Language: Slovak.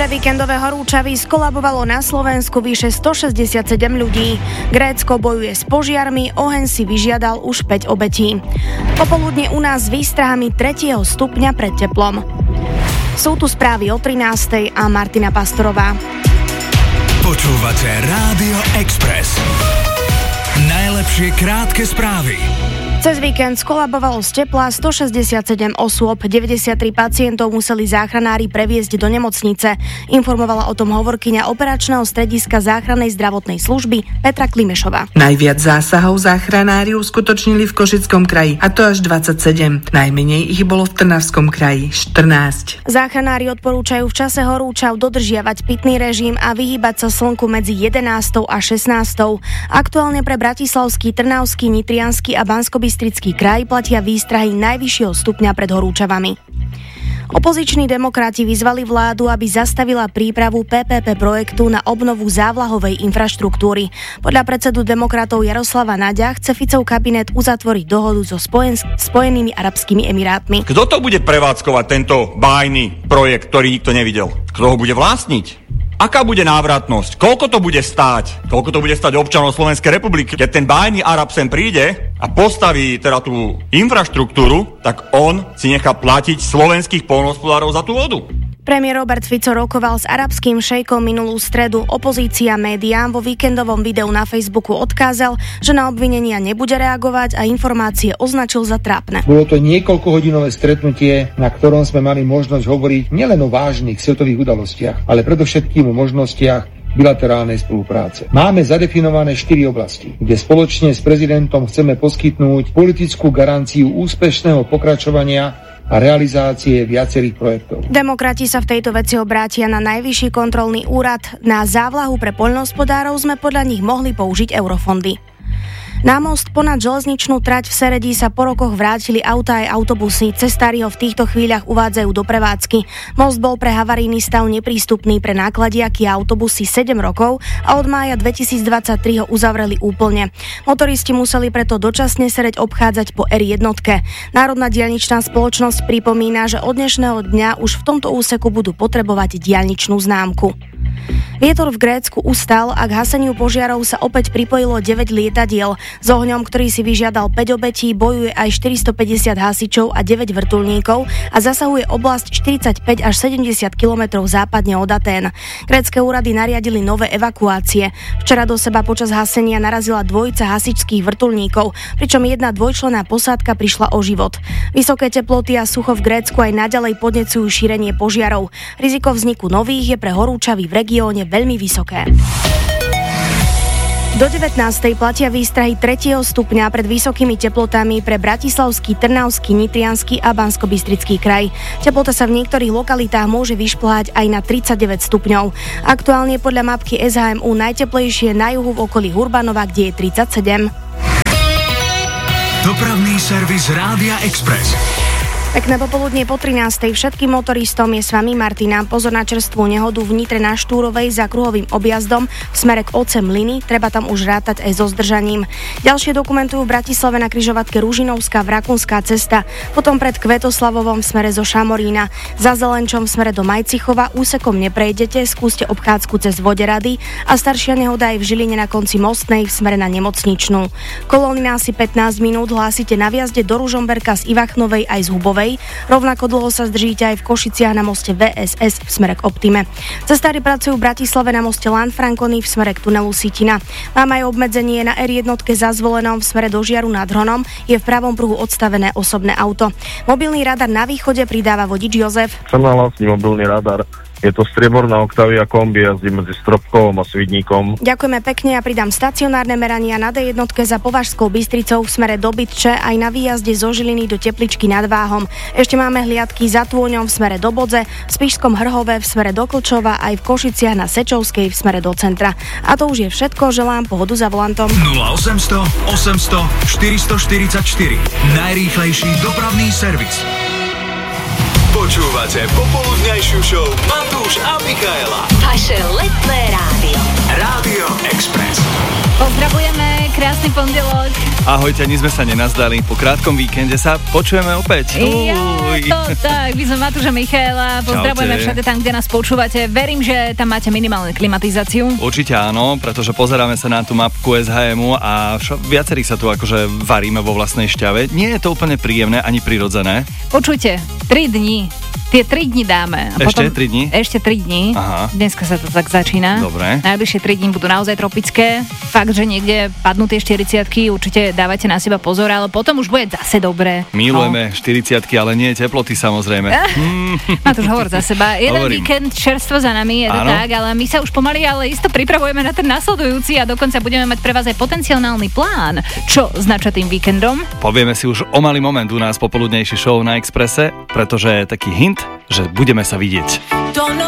Pre víkendové horúčavy skolabovalo na Slovensku vyše 167 ľudí. Grécko bojuje s požiarmi, oheň si vyžiadal už 5 obetí. Popoludne u nás s výstrahami 3. stupňa pred teplom. Sú tu správy o 13. a Martina Pastorová. Počúvate Rádio Express. Najlepšie krátke správy. Cez víkend skolabovalo z tepla 167 osôb, 93 pacientov museli záchranári previesť do nemocnice. Informovala o tom hovorkyňa operačného strediska záchrannej zdravotnej služby Petra Klimešová. Najviac zásahov záchranári uskutočnili v Košickom kraji, a to až 27. Najmenej ich bolo v Trnavskom kraji 14. Záchranári odporúčajú v čase horúčav dodržiavať pitný režim a vyhýbať sa slnku medzi 11. a 16. Aktuálne pre Bratislavský, Trnavský, Nitriansky a Banskobystrický kraj platia výstrahy najvyššieho stupňa pred horúčavami. Opoziční demokrati vyzvali vládu, aby zastavila prípravu PPP projektu na obnovu závlahovej infraštruktúry. Podľa predsedu demokratov Jaroslava Naďa chce Ficov kabinet uzatvoriť dohodu so Spojenými arabskými emirátmi. Kto to bude prevádzkovať, tento bájny projekt, ktorý nikto nevidel? Kto ho bude vlastniť? Aká bude návratnosť? Koľko to bude stáť? Koľko to bude stáť občanov Slovenskej republiky? Keď ten bájny Arab sem príde a postaví teda tú infraštruktúru, tak on si nechá platiť slovenských poľnohospodárov za tú vodu. Premiér Robert Fico rokoval s arabským šejkom minulú stredu. Opozícia médiám vo víkendovom videu na Facebooku odkázal, že na obvinenia nebude reagovať a informácie označil za trápne. Bolo to niekoľkohodinové stretnutie, na ktorom sme mali možnosť hovoriť nielen o vážnych svetových udalostiach, ale predovšetkým o možnostiach bilaterálnej spolupráce. Máme zadefinované 4 oblasti, kde spoločne s prezidentom chceme poskytnúť politickú garanciu úspešného pokračovania a realizácie viacerých projektov. Demokrati sa v tejto veci obrátia na Najvyšší kontrolný úrad. Na závlahu pre poľnohospodárov sme podľa nich mohli použiť eurofondy. Na most ponad železničnú trať v Seredi sa po rokoch vrátili autá aj autobusy. Cestári ho v týchto chvíľach uvádzajú do prevádzky. Most bol pre havarijný stav neprístupný pre nákladiaky a autobusy 7 rokov a od mája 2023 ho uzavreli úplne. Motoristi museli preto dočasne Sereď obchádzať po R1. Národná diaľničná spoločnosť pripomína, že od dnešného dňa už v tomto úseku budú potrebovať diaľničnú známku. Vietor v Grécku ustal a k haseniu požiarov sa opäť pripojilo 9 lietadiel. S ohňom, ktorý si vyžiadal 5 obetí, bojuje aj 450 hasičov a 9 vrtuľníkov a zasahuje oblasť 45 až 70 km západne od Atén. Grécke úrady nariadili nové evakuácie. Včera do seba počas hasenia narazila dvojica hasičských vrtuľníkov, pričom jedna dvojčlenná posádka prišla o život. Vysoké teploty a sucho v Grécku aj naďalej podnecujú šírenie požiarov. Riziko vzniku nových je pre horúčavy v regióne veľmi vysoké. Do 19. platia výstrahy 3. stupňa pred vysokými teplotami pre Bratislavský, Trnavský, Nitriansky a Banskobystrický kraj. Teplota sa v niektorých lokalitách môže vyšplhať aj na 39 stupňov. Aktuálne podľa mapky SHMU najteplejšie na juhu v okolí Hurbanova, kde je 37. Dopravný servis Rádia Express. Pekné popoludnie po 13. Všetkým motoristom je s vami Martina. Pozor na čerstvú nehodu v Nitre na Štúrovej za kruhovým objazdom v smere k Oce Mlyny. Treba tam už rátať aj so zdržaním. Ďalšie dokumentujú v Bratislave na križovatke Ružinovská Vrakunská cesta, potom pred Kvetoslavovom v smere zo Šamorína. Za Zelenčom v smere do Majcichova úsekom neprejdete, skúste obchádzku cez Voderady a staršia nehoda aj v Žiline na konci Mostnej v smere na Nemocničnú. Kolóny na asi 15 minút hlásite na vjazde do Ružomberka z Ivachnovej aj z Hubovej. Rovnako dlho sa zdržíte aj v Košiciach na moste VSS v smere k Optime. Cestári pracujú v Bratislave na moste Lanfrancony v smere k tunelu Sitina. Mám aj obmedzenie na R1 za Zvolenom v smere do Žiaru nad Hronom. Je v pravom pruhu odstavené osobné auto. Mobilný radar na východe pridáva vodič Jozef. Som nahlasný mobilný radar. Je to strieborná Octavia kombi, jazdí medzi Stropkovom a Svidníkom. Ďakujeme pekne a pridám stacionárne merania na D1 za Považskou Bystricou v smere do Bytče aj na výjazde zo Žiliny do Tepličky nad Váhom. Ešte máme hliadky za Tôňom v smere do Bodze, v Spišskom Hrhove v smere do Klčova aj v Košiciach na Sečovskej v smere do centra. A to už je všetko, želám pohodu za volantom. 0800 800 444 najrýchlejší dopravný servis. Počúvate popoludňajšiu show Matúš a Michaela. Vaše letné rádio. Rádio Express. Pozdravujeme krásny pondelok. Ahojte, ani sme sa nenazdali. Po krátkom víkende sa počujeme opäť. Ja, to tak. My sme Matúš a Michaela. Pozdravujeme všade tam, kde nás počúvate. Verím, že tam máte minimálnu klimatizáciu. Určite áno, pretože pozeráme sa na tú mapku SHMu a viacerí sa tu akože varíme vo vlastnej šťave. Nie je to úplne príjemné ani prirodzené. Počujte, 3 dní. Tie 3 dni dáme. A ešte potom, 3 dní? Ešte 3 dní. Aha. Dneska sa to tak začína. Dobre. Najbližšie 3 dní budú naozaj tropické. Fakt, že niekde padnú tie 40-ky, určite dávajte na seba pozor, ale potom už bude zase dobré. Milujeme 40-ky, ale nie teploty samozrejme. Matúš, hovor za seba. Jeden Hovorím. víkend čerstvo za nami, je to tak, ale my sa už pomaly, ale isto pripravujeme na ten nasledujúci a dokonca budeme mať pre vás aj potenciálny plán. Čo znača tým víkendom? Povieme si už o malý moment u nás popoludnejší show na Expresse, pretože je taký hint, že budeme sa vidieť.